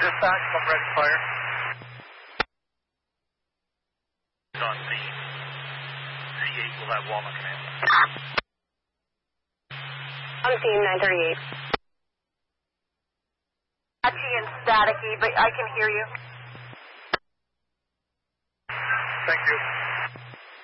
Dispatch, I'm ready to fire. On scene. C8 will have Walnut command. On scene, 938. Patchy and staticky, but I can hear you. Thank you.